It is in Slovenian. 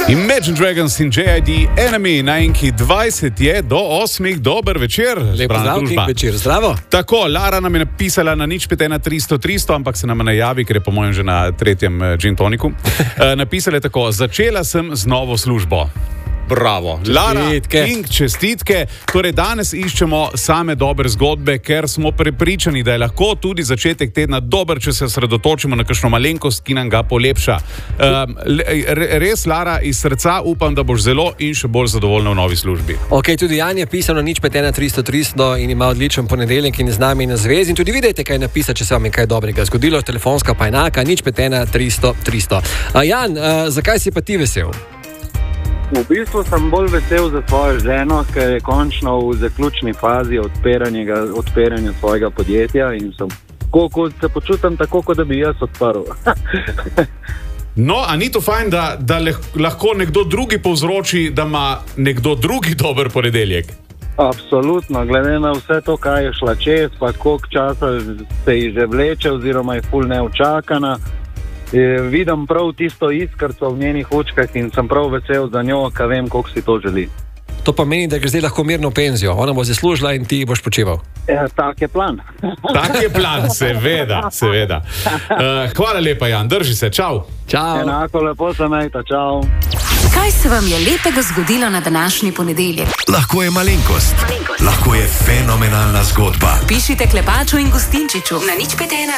Imagine Dragons in JID Enemy na Enki 20 je do 8. Dober večer. Lep pozdrav, večer, zdravo. Tako, Lara nam je napisala na 051 ampak se nam najavi, ker je po mojem že na 3. gin toniku. Napisala je tako: začela sem z novo službo. Bravo, Lara in čestitke. Torej, danes iščemo same dobre zgodbe, ker smo prepričani, da je lahko tudi začetek tedna dober, če se osredotočimo na kakšno malenkost, ki nam ga polepša. Res, Lara, iz srca upam, da boš zelo in še bolj zadovoljna v novi službi. Ok, tudi Jan je pisal na 051 in ima odličen ponedeljek in je z nami na zvezi. In tudi vidite, kaj napisa, če se vam je kaj dobrega zgodilo. Telefonska pa enaka 051 Jan, zakaj si pa ti vesel? V bistvu sem bolj vesel za svojo ženo, ker je končno v zaključni fazi odpiranja svojega podjetja in se počutim tako, kot da bi jaz odprl. No, a ni to fajn, da lahko nekdo drugi povzroči, da ima nekdo drugi dober ponedeljek? Absolutno, glede na vse to, kaj je šla čez, pa koliko časa se ji že vleče oziroma je ful neučakana. Vidim prav tisto iskrco v njenih očkah in sem prav vesel za njo, ker vem, koliko si to želi. To pa meni, da gre zdaj lahko mirno v penzijo. Ona bo zaslužila in ti boš počival. Tak je plan. Tak je plan, seveda. Hvala lepa, Jan, drži se, čau. Čau. Enako lepo se majte, čau. Kaj se vam je lepega zgodilo na današnji ponedeljek? Lahko je malenkost, lahko je fenomenalna zgodba. Pišite Klepaču in Gustinčiču na 051